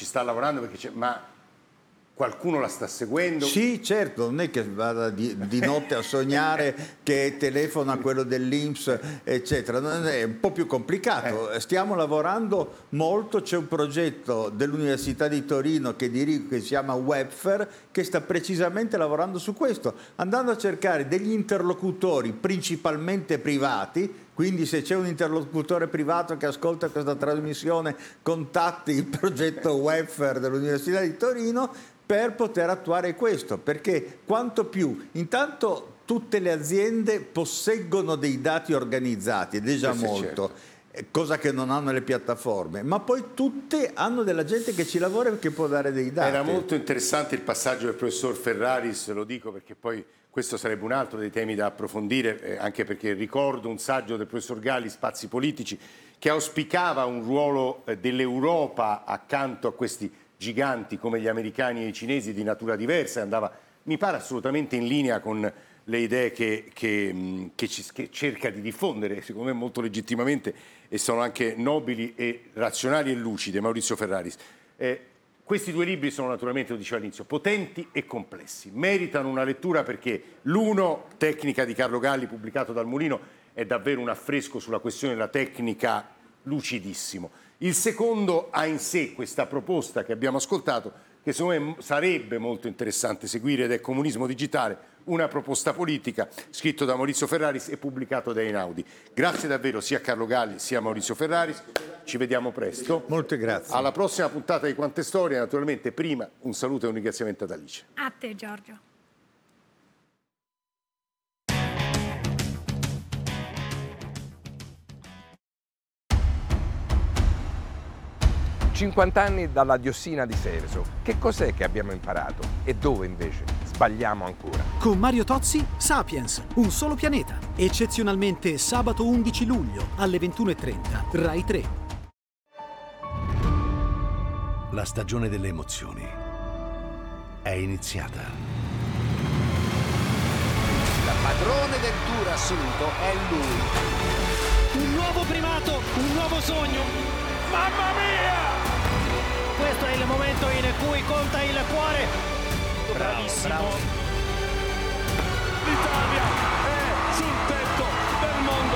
ci sta lavorando perché ma qualcuno la sta seguendo? Sì, certo, non è che vada di notte a sognare che telefona a quello dell'INPS, eccetera. È un po' più complicato. Stiamo lavorando molto, c'è un progetto dell'Università di Torino che dirigo che si chiama Webfer, che sta precisamente lavorando su questo, andando a cercare degli interlocutori principalmente privati. Quindi se c'è un interlocutore privato che ascolta questa trasmissione, contatti il progetto Webfer dell'Università di Torino per poter attuare questo, perché quanto più, intanto tutte le aziende posseggono dei dati organizzati, ed è già molto, cosa che non hanno le piattaforme, ma poi tutte hanno della gente che ci lavora e che può dare dei dati. Era molto interessante il passaggio del professor Ferraris, lo dico perché poi questo sarebbe un altro dei temi da approfondire, anche perché ricordo un saggio del professor Galli, Spazi politici, che auspicava un ruolo dell'Europa accanto a questi giganti come gli americani e i cinesi di natura diversa, e andava, mi pare, assolutamente in linea con le idee che cerca di diffondere, secondo me molto legittimamente, e sono anche nobili e razionali e lucide, Maurizio Ferraris. Questi due libri sono naturalmente, lo dicevo all'inizio, potenti e complessi, meritano una lettura perché l'uno, Tecnica di Carlo Galli, pubblicato dal Mulino, è davvero un affresco sulla questione della tecnica lucidissimo. Il secondo ha in sé questa proposta che abbiamo ascoltato, che secondo me sarebbe molto interessante seguire, ed è Comunismo digitale, una proposta politica, scritto da Maurizio Ferraris e pubblicato da Einaudi. Grazie davvero sia a Carlo Galli sia a Maurizio Ferraris, ci vediamo presto. Molte grazie. Alla prossima puntata di Quante Storie, naturalmente prima un saluto e un ringraziamento ad Alice. A te Giorgio. Cinquant'anni dalla diossina di Seveso. Che cos'è che abbiamo imparato? E dove invece sbagliamo ancora? Con Mario Tozzi, Sapiens, un solo pianeta. Eccezionalmente sabato 11 luglio alle 21:30, Rai 3. La stagione delle emozioni è iniziata. Il padrone del tour assoluto è lui. Un nuovo primato, un nuovo sogno. Mamma mia! Questo è il momento in cui conta il cuore. Bravissimo. Bravo. L'Italia è sul tetto del mondo.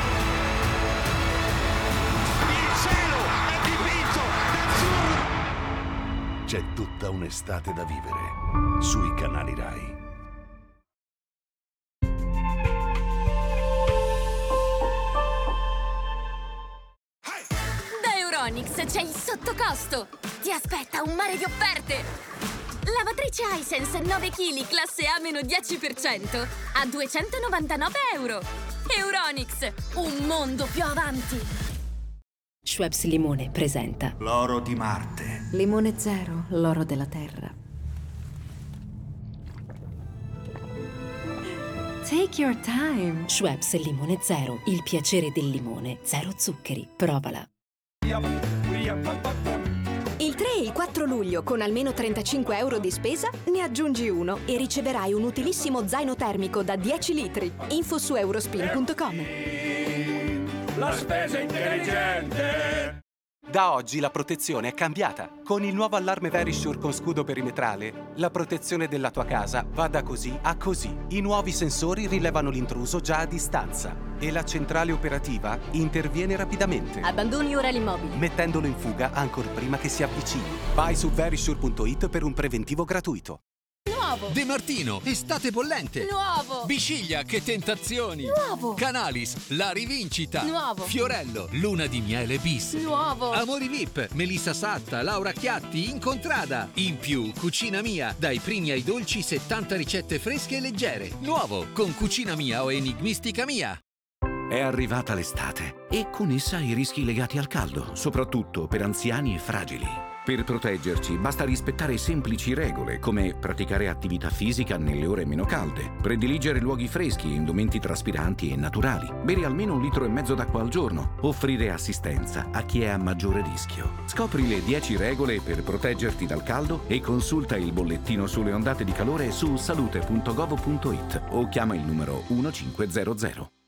Il cielo è dipinto d'azzurro. C'è tutta un'estate da vivere sui canali Rai. C'è il sottocosto! Ti aspetta un mare di offerte! Lavatrice Hisense 9 kg classe A-10% a €299. Euronics, un mondo più avanti! Schweppes Limone presenta L'oro di Marte. Limone zero, l'oro della terra. Take your time. Schweppes Limone zero, il piacere del limone, zero zuccheri. Provala. Il 3 e il 4 luglio, con almeno €35 di spesa, ne aggiungi uno e riceverai un utilissimo zaino termico da 10 litri. Info su eurospin.com. La spesa intelligente! Da oggi la protezione è cambiata. Con il nuovo allarme Verisure con scudo perimetrale, la protezione della tua casa va da così a così. I nuovi sensori rilevano l'intruso già a distanza e la centrale operativa interviene rapidamente. Abbandoni ora l'immobile, mettendolo in fuga ancor prima che si avvicini. Vai su verisure.it per un preventivo gratuito. Nuovo. De Martino, estate bollente. Nuovo. Bisciglia, che tentazioni. Nuovo. Canalis, la rivincita. Nuovo. Fiorello, luna di miele bis. Nuovo. Amori VIP, Melissa Satta, Laura Chiatti, Incontrada. In più, Cucina Mia, dai primi ai dolci 70 ricette fresche e leggere. Nuovo, con Cucina Mia o Enigmistica Mia. È arrivata l'estate e con essa i rischi legati al caldo, soprattutto per anziani e fragili. Per proteggerci basta rispettare semplici regole come praticare attività fisica nelle ore meno calde, prediligere luoghi freschi, indumenti traspiranti e naturali, bere almeno 1,5 litri d'acqua al giorno, offrire assistenza a chi è a maggiore rischio. Scopri le 10 regole per proteggerti dal caldo e consulta il bollettino sulle ondate di calore su salute.gov.it o chiama il numero 1500.